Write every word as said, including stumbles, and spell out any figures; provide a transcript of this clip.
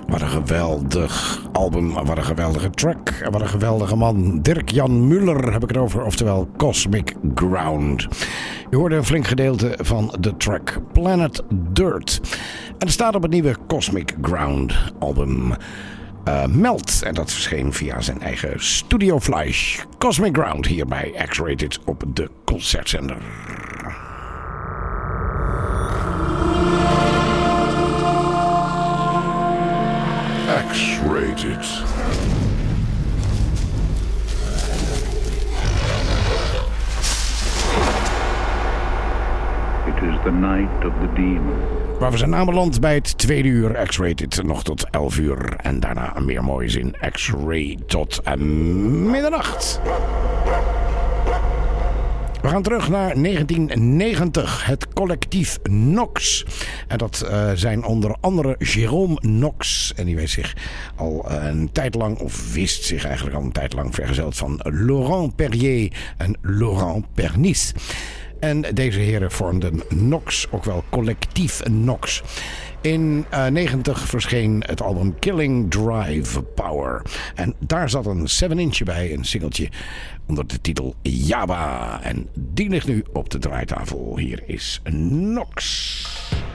Wat een geweldig album, wat een geweldige track en wat een geweldige man. Dirk-Jan Muller heb ik het over, oftewel Cosmic Ground. Je hoorde een flink gedeelte van de track Planet Dirt. En het staat op het nieuwe Cosmic Ground album uh, Melt. En dat verscheen via zijn eigen Studio Flash. Cosmic Ground hier bij X-Rated op de Concertzender. X-Rated. It is the night of the demon. Maar we zijn aanbeland bij het tweede uur X-Rated, nog tot elf uur. En daarna meer moois in X-Ray tot uh, middernacht. We gaan terug naar negentien negentig, het collectief Nox. En dat uh, zijn onder andere Jérôme Nox. En die weet zich al uh, een tijd lang, of wist zich eigenlijk al een tijd lang vergezeld van Laurent Perrier en Laurent Pernis. En deze heren vormden Nox, ook wel collectief Nox. In uh, negentig verscheen het album Killing Drive Power. En daar zat een seven inch bij, een singeltje onder de titel Java. En die ligt nu op de draaitafel. Hier is Nox.